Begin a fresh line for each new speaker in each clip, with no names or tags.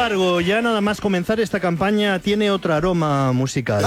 embargo, ya nada más comenzar esta campaña tiene otro aroma musical.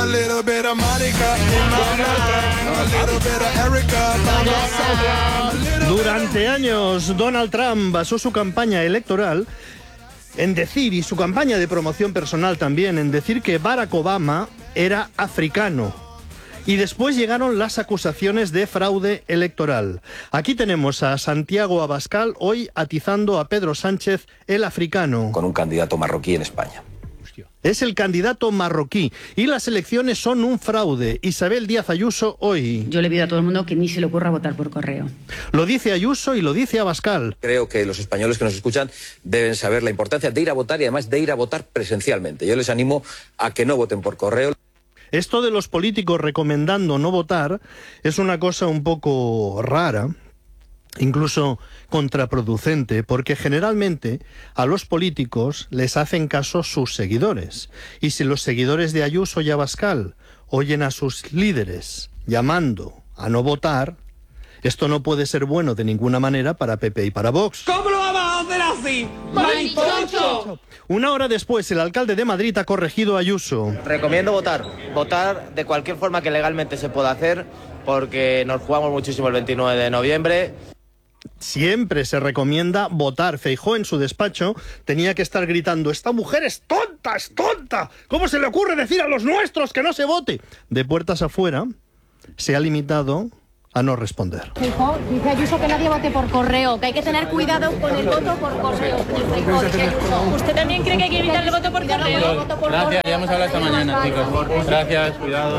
Durante años, Donald Trump basó su campaña electoral en decir, y su campaña de promoción personal también, en decir que Barack Obama era africano. Y después llegaron las acusaciones de fraude electoral. Aquí tenemos a Santiago Abascal hoy atizando a Pedro Sánchez, el africano.
Con un candidato marroquí en España.
Es el candidato marroquí y las elecciones son un fraude. Isabel Díaz Ayuso hoy.
Yo le pido a todo el mundo que ni se le ocurra votar por correo.
Lo dice Ayuso y lo dice Abascal.
Creo que los españoles que nos escuchan deben saber la importancia de ir a votar y además de ir a votar presencialmente. Yo les animo a que no voten por correo.
Esto de los políticos recomendando no votar es una cosa un poco rara, incluso contraproducente, porque generalmente a los políticos les hacen caso sus seguidores. Y si los seguidores de Ayuso y Abascal oyen a sus líderes llamando a no votar, esto no puede ser bueno de ninguna manera para PP y para Vox.
¿Cómo lo vamos a hacer así? ¡Marichocho!
Una hora después, el alcalde de Madrid ha corregido a Ayuso.
Recomiendo votar de cualquier forma que legalmente se pueda hacer, porque nos jugamos muchísimo el 29 de noviembre.
Siempre se recomienda votar. Feijóo en su despacho tenía que estar gritando: ¡esta mujer es tonta, es tonta! ¿Cómo se le ocurre decir a los nuestros que no se vote? De puertas afuera se ha limitado a no responder.
Feijóo dice Ayuso que nadie vote por correo, que hay que tener cuidado con el voto por correo. Feijóo dice Ayuso.
¿Usted también cree que hay que evitar el voto por correo?
Gracias, ya hemos hablado esta mañana, chicos. Gracias, cuidado.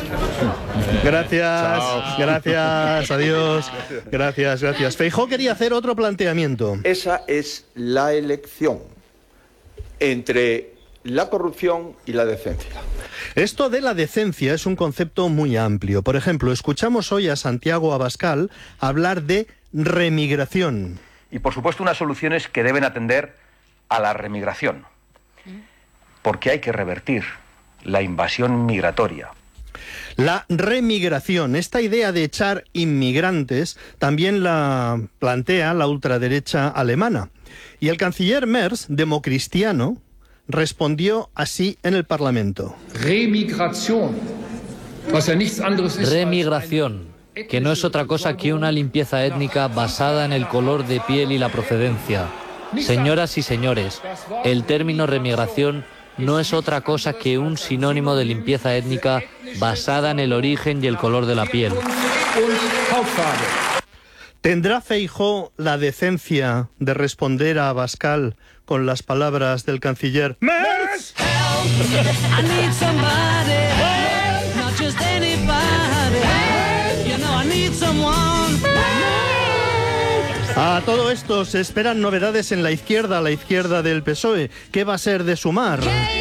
Gracias, adiós. Gracias. Feijóo quería hacer otro planteamiento.
Esa es la elección entre la corrupción y la decencia.
Esto de la decencia es un concepto muy amplio. Por ejemplo, escuchamos hoy a Santiago Abascal hablar de remigración.
Y por supuesto unas soluciones que deben atender a la remigración. Porque hay que revertir la invasión migratoria.
La remigración, esta idea de echar inmigrantes, también la plantea la ultraderecha alemana. Y el canciller Merz, democristiano, respondió así en el Parlamento.
Remigración, que no es otra cosa que una limpieza étnica basada en el color de piel y la procedencia. Señoras y señores, el término remigración no es otra cosa que un sinónimo de limpieza étnica basada en el origen y el color de la piel.
¿Tendrá Feijóo la decencia de responder a Abascal con las palabras del canciller Merz? A todo esto se esperan novedades en la izquierda del PSOE. ¿Qué va a ser de Sumar?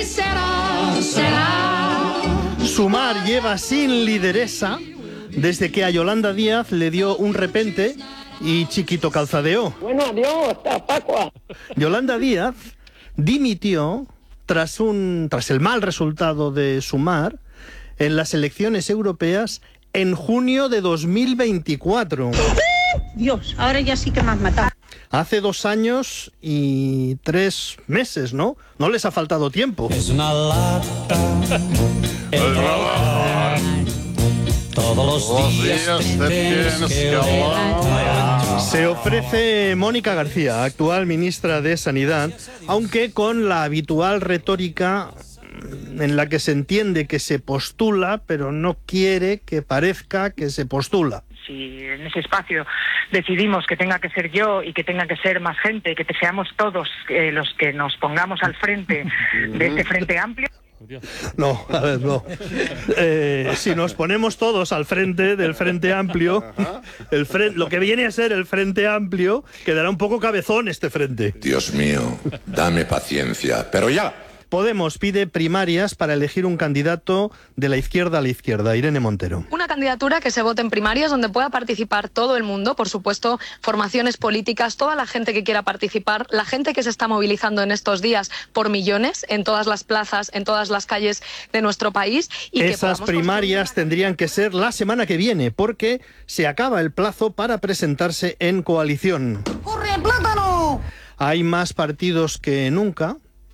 Sumar lleva sin lideresa desde que a Yolanda Díaz le dio un repente y chiquito calzadeo.
Bueno, adiós, hasta Pascua.
Yolanda Díaz dimitió tras el mal resultado de Sumar en las elecciones europeas en junio de 2024.
Dios, ahora ya sí que me has matado.
Hace 2 años y 3 meses, ¿no? No les ha faltado tiempo.
Es una lata. Todos los días te tienes que hablar.
Se ofrece Mónica García, actual ministra de Sanidad, aunque con la habitual retórica en la que se entiende que se postula, pero no quiere que parezca que se postula.
Si en ese espacio decidimos que tenga que ser yo y que tenga que ser más gente, que seamos todos los que nos pongamos al frente de este Frente Amplio.
No, a ver, no. Si nos ponemos todos al frente del Frente Amplio, lo que viene a ser el Frente Amplio, quedará un poco cabezón este frente.
Dios mío, dame paciencia, pero ya.
Podemos pide primarias para elegir un candidato de la izquierda a la izquierda. Irene Montero.
Una candidatura que se vote en primarias donde pueda participar todo el mundo, por supuesto, formaciones políticas, toda la gente que quiera participar, la gente que se está movilizando en estos días por millones en todas las plazas, en todas las calles de nuestro país. Y
esas primarias tendrían que ser la semana que viene, porque se acaba el plazo para presentarse en coalición.
¡Corre, plátano!
Hay más partidos que nunca.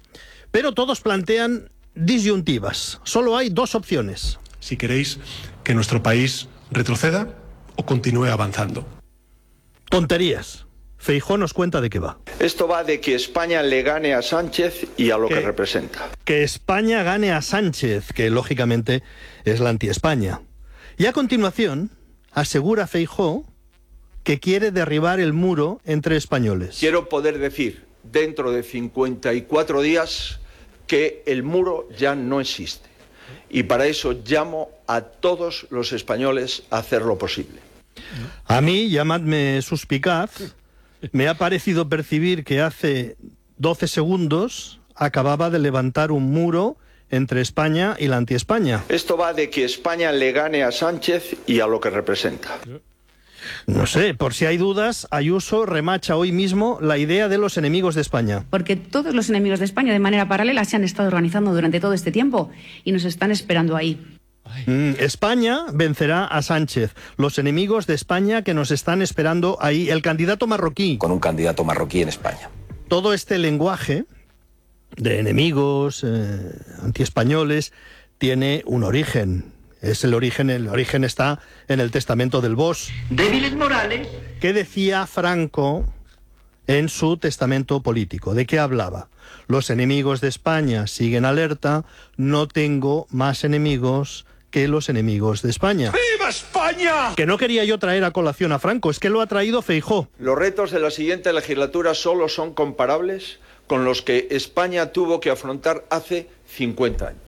Pero todos plantean disyuntivas. Solo hay dos opciones.
Si queréis que nuestro país retroceda o continúe avanzando.
Tonterías. Feijóo nos cuenta de qué va.
Esto va de que España le gane a Sánchez y a lo que representa.
Que España gane a Sánchez, que lógicamente es la anti-España. Y a continuación asegura Feijóo que quiere derribar el muro entre españoles.
Quiero poder decir, dentro de 54 días, que el muro ya no existe. Y para eso llamo a todos los españoles a hacer lo posible.
A mí, llamadme suspicaz, me ha parecido percibir que hace 12 segundos acababa de levantar un muro entre España y la anti-España.
Esto va de que España le gane a Sánchez y a lo que representa.
No sé, por si hay dudas, Ayuso remacha hoy mismo la idea de los enemigos de España.
Porque todos los enemigos de España de manera paralela se han estado organizando durante todo este tiempo y nos están esperando ahí.
España vencerá a Sánchez. Los enemigos de España que nos están esperando ahí. El candidato marroquí.
Con un candidato marroquí en España.
Todo este lenguaje de enemigos, antiespañoles, tiene un origen. El origen está en el testamento del Bosch.
Débiles morales.
¿Qué decía Franco en su testamento político? ¿De qué hablaba? Los enemigos de España siguen alerta, no tengo más enemigos que los enemigos de España.
¡Viva España!
Que no quería yo traer a colación a Franco, es que lo ha traído Feijóo.
Los retos de la siguiente legislatura solo son comparables con los que España tuvo que afrontar hace 50 años.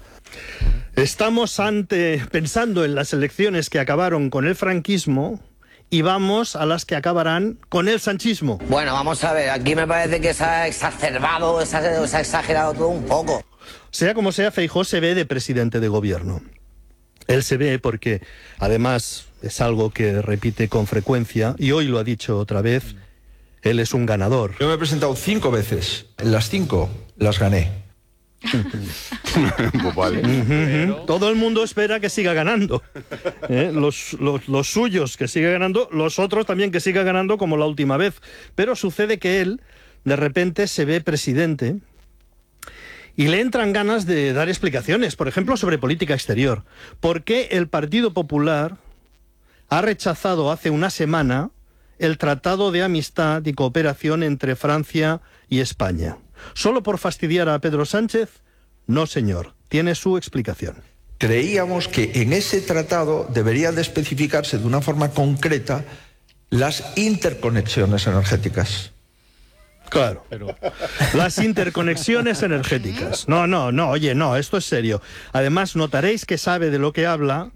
Estamos pensando en las elecciones que acabaron con el franquismo y vamos a las que acabarán con el sanchismo.
Bueno, vamos a ver, aquí me parece que se ha exacerbado, se ha exagerado todo un poco.
Sea como sea, Feijóo se ve de presidente de gobierno. Él se ve porque, además, es algo que repite con frecuencia, y hoy lo ha dicho otra vez, él es un ganador.
Yo me he presentado 5 veces, en las 5 las gané.
Pues vale.
Todo el mundo espera que siga ganando. Los suyos que siga ganando, los otros también que siga ganando como la última vez. Pero sucede que él, de repente, se ve presidente y le entran ganas de dar explicaciones, por ejemplo, sobre política exterior. ¿Por qué el Partido Popular ha rechazado hace una semana el Tratado de Amistad y Cooperación entre Francia y España? ¿Solo por fastidiar a Pedro Sánchez? No, señor. Tiene su explicación.
Creíamos que en ese tratado deberían de especificarse de una forma concreta las interconexiones energéticas.
Claro, pero las interconexiones energéticas. No, oye, no, esto es serio. Además, notaréis que sabe de lo que habla,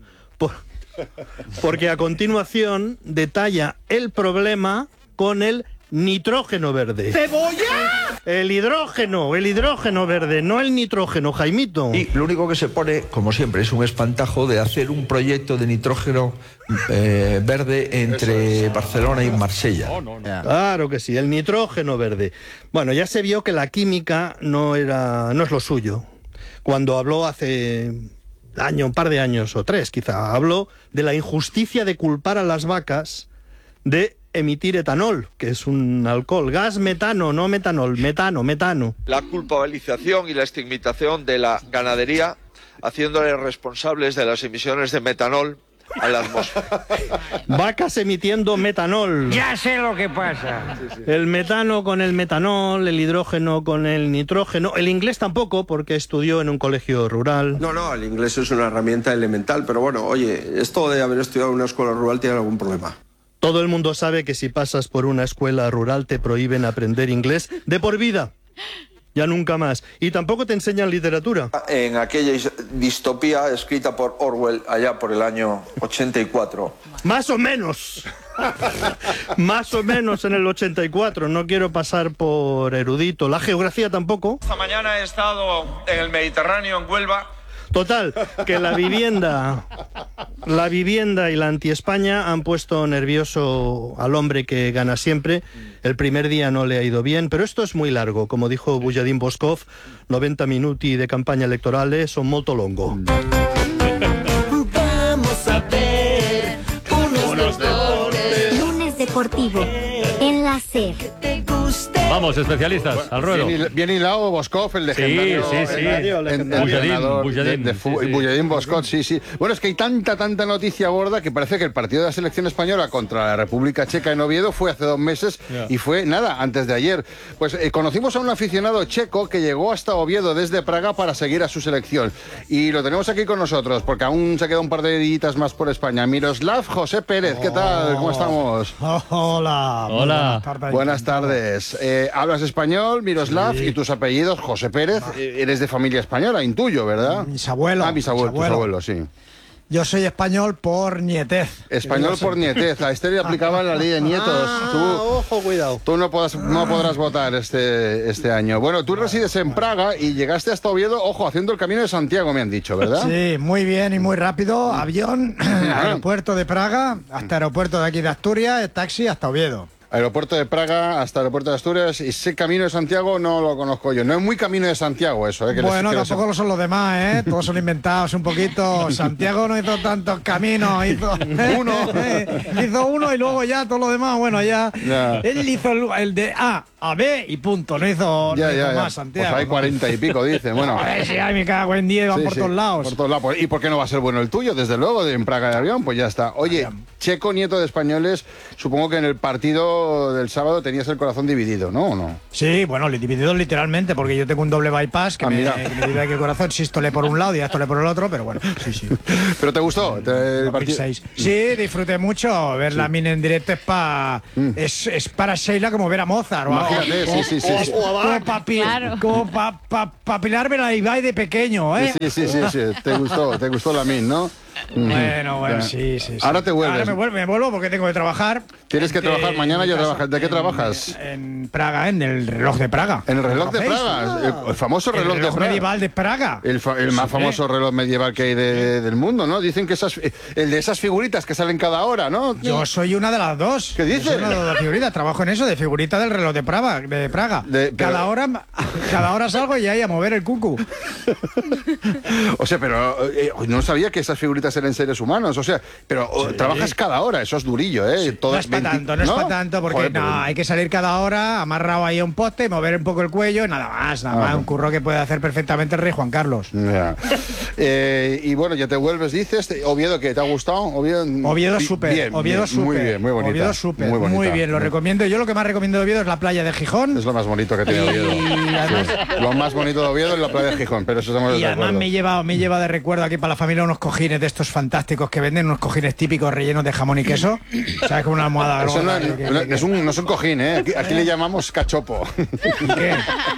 porque a continuación detalla el problema con el nitrógeno verde.
¡Cebolla!
El hidrógeno verde, no el nitrógeno, Jaimito.
Y lo único que se pone, como siempre, es un espantajo de hacer un proyecto de nitrógeno verde entre Barcelona y Marsella.
Claro que sí, el nitrógeno verde. Bueno, ya se vio que la química no es lo suyo. Cuando habló hace un par de años o 3 quizá, habló de la injusticia de culpar a las vacas de emitir etanol, que es un alcohol, gas metano, no metanol, metano.
La culpabilización y la estigmatización de la ganadería, haciéndoles responsables de las emisiones de metanol a la atmósfera.
Vacas emitiendo metanol.
Ya sé lo que pasa.
El metano con el metanol, el hidrógeno con el nitrógeno. El inglés tampoco, porque estudió en un colegio rural.
No, el inglés es una herramienta elemental, pero bueno, oye, esto de haber estudiado en una escuela rural tiene algún problema.
Todo el mundo sabe que si pasas por una escuela rural te prohíben aprender inglés de por vida. Ya nunca más. Y tampoco te enseñan literatura.
En aquella distopía escrita por Orwell allá por el año 84.
Más o menos. Más o menos en el 84. No quiero pasar por erudito. La geografía tampoco.
Esta mañana he estado en el Mediterráneo, en Huelva.
Total, que la vivienda y la anti-España han puesto nervioso al hombre que gana siempre. El primer día no le ha ido bien, pero esto es muy largo. Como dijo Bujadín Boskov, 90 minuti de campaña electoral son molto longo.
Vamos a ver unos deportes. Lunes deportivo en la SER.
Vamos, especialistas, al ruedo.
Bien hilado Boskov, el legendario. Bulladín Boskov, sí. Bueno, es que hay tanta noticia gorda que parece que el partido de la selección española contra la República Checa en Oviedo fue hace 2 meses y fue, antes de ayer. Pues conocimos a un aficionado checo que llegó hasta Oviedo desde Praga para seguir a su selección. Y lo tenemos aquí con nosotros, porque aún se queda un par de días más por España. Miroslav José Pérez, ¿qué tal? ¿Cómo estamos?
Hola.
Buenas tardes. Hablas español, Miroslav, y tus apellidos, José Pérez. Eres de familia española, intuyo, ¿verdad?
Mis abuelos.
Tus abuelos, sí.
Yo soy español por nietez.
Español por nietez. A este le aplicaban la ley de nietos.
Ojo, cuidado.
Tú no podrás votar este año. Bueno, tú resides en Praga y llegaste hasta Oviedo, haciendo el Camino de Santiago, me han dicho, ¿verdad?
Sí, muy bien y muy rápido. Avión, aeropuerto de Praga, hasta aeropuerto de aquí de Asturias, taxi hasta Oviedo.
Aeropuerto de Praga hasta Aeropuerto de Asturias. Y ese Camino de Santiago no lo conozco yo. No es muy Camino de Santiago eso, ¿eh?
Bueno, tampoco lo son los demás, ¿eh? Todos son inventados un poquito. Santiago no hizo tantos caminos, hizo uno y luego ya todo lo demás, bueno, ya. Él hizo el de A a B y punto, no hizo más Santiago.
Pues hay 40 y pico, dicen. Bueno.
A ver si me cago en 10, van por todos lados.
Por todos lados. ¿Y por qué no va a ser bueno el tuyo? Desde luego, en Praga de avión, pues ya está. Oye, checo, nieto de españoles, supongo que en el partido del sábado tenías el corazón dividido, ¿no? ¿O no?
Sí, bueno, dividido literalmente, porque yo tengo un doble bypass que me divide aquí el corazón, sístole por un lado y diástole por el otro, pero bueno, sí.
¿Pero te gustó el partido?
Sí, disfruté mucho. Ver la mina en directo es para Sheila como ver a Mozart.
Imagínate, sí.
Como para pilarme la Ibai de pequeño, ¿eh?
Sí. Te gustó la min, ¿no?
Bueno, sí.
Ahora te vuelves.
Ahora me vuelvo porque tengo que trabajar.
Tienes que trabajar mañana, ya trabajas. ¿De qué trabajas?
En Praga, en el reloj de Praga.
¿En el reloj de Praga? El famoso reloj de Praga.
Medieval de Praga.
El más famoso reloj medieval que hay del mundo, ¿no? Dicen que el de esas figuritas que salen cada hora, ¿no?
Yo soy una de las dos.
¿Qué dices?
Soy una de las figuritas, trabajo en eso, de figurita del reloj de Praga. Cada hora salgo y ahí a mover el cucu.
O sea, pero no sabía que esas figuritas eran seres humanos, o sea, pero trabajas cada hora, eso es durillo, ¿eh?
Sí, no es para tanto, porque hay que salir cada hora, amarrado ahí a un poste, mover un poco el cuello, nada más, un curro que puede hacer perfectamente el rey Juan Carlos.
Y bueno, ya te vuelves, dices, Oviedo, ¿qué te ha gustado?
Oviedo súper, Oviedo súper.
Muy bien, muy bonita.
Oviedo súper, muy bien, lo recomiendo. Yo lo que más recomiendo de Oviedo es la playa de Gijón.
Es lo más bonito que tiene Oviedo.
Además,
lo más bonito de Oviedo es la playa de Gijón, pero eso estamos de acuerdo.
Y además me lleva de recuerdo aquí para la familia unos cojines de estos fantásticos que venden, unos cojines típicos rellenos de jamón y queso. ¿Sabes? Con una almohada.
Eso no es un cojín, ¿eh? Aquí le llamamos cachopo.
¿Qué?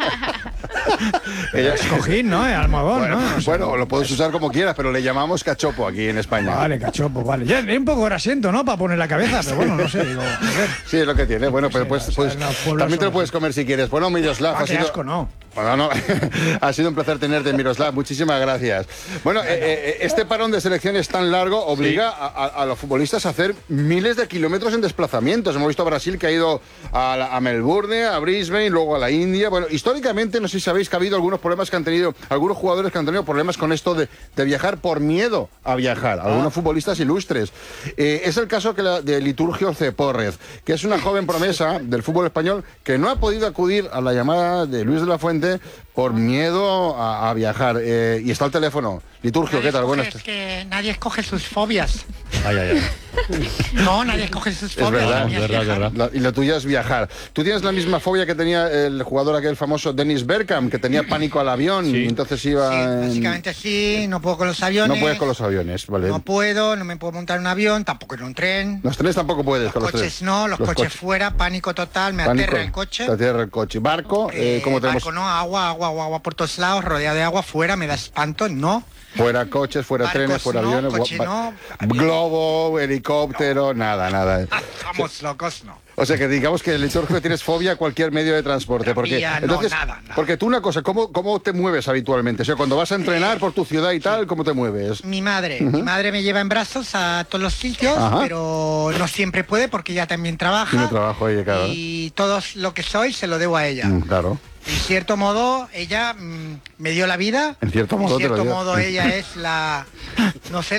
Es cojín, ¿no? Es almohadón, ¿no?
Bueno, lo puedes usar como quieras, pero le llamamos cachopo aquí en España.
Vale, cachopo, vale. Ya un poco grasiento, ¿no? Para poner la cabeza, pero bueno, no sé. Digo,
sí, es lo que tiene. Bueno, pero pues también te lo puedes comer si quieres. Bueno, Miroslav,
qué asco, no.
Bueno, no. Ha sido un placer tenerte, Miroslav. Muchísimas gracias. Bueno, este parón de selecciones tan largo obliga a los futbolistas a hacer miles de kilómetros en desplazamientos. Hemos visto a Brasil que ha ido a Melbourne, a Brisbane, luego a la India. Bueno, históricamente, no sé si sabéis que ha habido algunos problemas que han tenido, algunos jugadores que han tenido problemas con esto de viajar por miedo a viajar. Algunos futbolistas ilustres. Es el caso de Liturgio Cepórrez, que es una joven promesa del fútbol español que no ha podido acudir a la llamada de Luis de la Fuente por miedo a viajar. Y está al teléfono. Liturgio, ¿qué tal? Buenas.
Es que nadie escoge sus fobias.
Ay.
No, nadie escoge sus fobias.
Es verdad. Y lo tuyo es viajar. Tú tienes la misma fobia que tenía el jugador aquel famoso Dennis Bergkamp, que tenía pánico al avión y entonces iba...
Sí, básicamente sí, no puedo con los aviones.
No puedes con los aviones, vale.
No me puedo montar en un avión, tampoco en un tren.
Los trenes tampoco puedes con los
coches. Los coches fuera, pánico total, me aterra el coche.
Te aterra el coche. Barco, ¿cómo tenemos?
Barco no, agua por todos lados, rodeado de agua, fuera, me da espanto, no.
Fuera coches, fuera trenes, fuera aviones, globo, helicóptero, nada.
Estamos locos, no.
O sea que digamos que el liturgio tienes fobia a cualquier medio de transporte.
Nada.
Porque tú una cosa, ¿cómo te mueves habitualmente? O sea, cuando vas a entrenar por tu ciudad y tal, ¿cómo te mueves?
Mi madre me lleva en brazos a todos los sitios, pero no siempre puede porque ella también trabaja.
Tiene trabajo ella, claro.
Y todo lo que soy se lo debo a ella.
Claro.
En cierto modo, ella me dio la vida.
En cierto modo
ella es la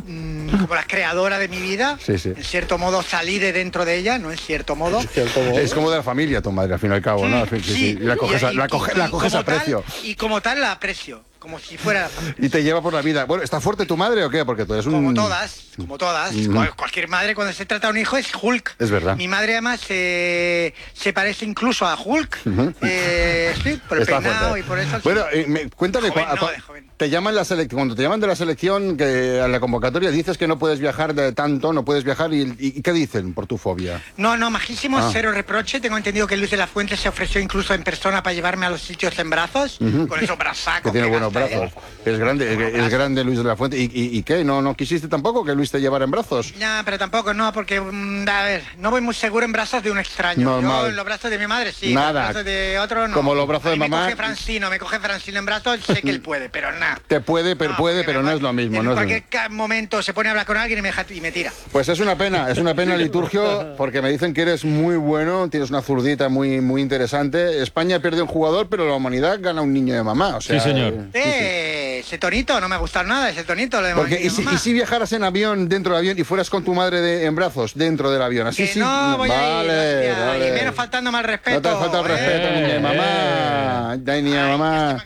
como la creadora de mi vida.
Sí, sí.
En cierto modo salí de dentro de ella, no en cierto modo.
Es como de la familia tu madre, al fin y al cabo, ¿no? Sí. La coges a precio.
Y como tal la aprecio, como si fuera...
Y te lleva por la vida. Bueno, ¿está fuerte tu madre o qué? Porque tú eres un...
Como todas. Cualquier madre cuando se trata de un hijo es Hulk.
Es verdad.
Mi madre además se parece incluso a Hulk. Sí, por el peinado y por eso...
Bueno, cuéntame, te llaman cuando te llaman de la selección, que a la convocatoria dices que no puedes viajar tanto, no puedes viajar, ¿y qué dicen por tu fobia?
No, majísimo, cero reproche. Tengo entendido que Luis de la Fuente se ofreció incluso en persona para llevarme a los sitios en brazos, con esos brazacos.
Que tiene buenos brazos. Es grande Luis de la Fuente. ¿Y qué? ¿No quisiste tampoco que Luis te llevara en brazos?
No, pero tampoco, no, porque, a ver, no voy muy seguro en brazos de un extraño.
Normal.
Yo en los brazos de mi madre sí,
nada.
en los brazos de otro no.
Como los brazos de mamá.
Me coge Francino en brazos, sé que él puede, pero nada.
Te puede, pero no es lo mismo.
En cualquier momento se pone a hablar con alguien y me tira.
Pues es una pena, Liturgio, porque me dicen que eres muy bueno, tienes una zurdita muy, muy interesante. España pierde un jugador, pero la humanidad gana un niño de mamá. O sea,
sí, señor.
Ese tonito, no me gusta nada, ese tonito.
Porque, ¿y si viajaras en avión, dentro del avión, y fueras con tu madre en brazos, dentro del avión? Así
que
sí.
No, voy
vale,
a ir,
vale.
Y menos faltando mal respeto.
No te falta el respeto, niña de mamá. Niña de mamá.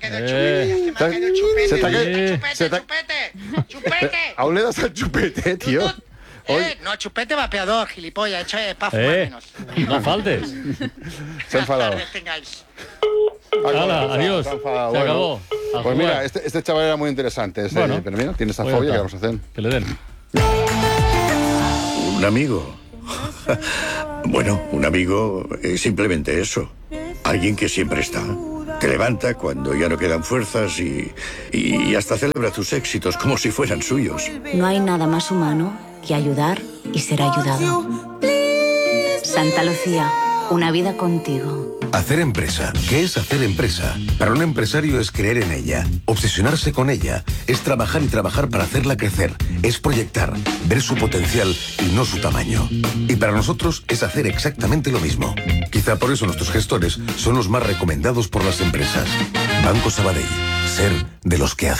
¡Chupete!
Aún le das al chupete, tío.
No, chupete vapeador, gilipollas, hecho de pa' fumar menos.
No faltes.
Se ha enfadado.
Hala, adiós. Se acabó.
Pues mira, este chaval era muy interesante.
Bueno,
pero mira, tiene esa fobia, ¿qué vamos a hacer?
Que le den.
Un amigo. Bueno, un amigo es simplemente eso. Alguien que siempre está. Te levanta cuando ya no quedan fuerzas y hasta celebra tus éxitos como si fueran suyos.
No hay nada más humano que ayudar y ser ayudado. Santa Lucía, una vida contigo.
Hacer empresa. ¿Qué es hacer empresa? Para un empresario es creer en ella, obsesionarse con ella, es trabajar y trabajar para hacerla crecer, es proyectar, ver su potencial y no su tamaño. Y para nosotros es hacer exactamente lo mismo. Quizá por eso nuestros gestores son los más recomendados por las empresas. Banco Sabadell. Ser de los que hacen.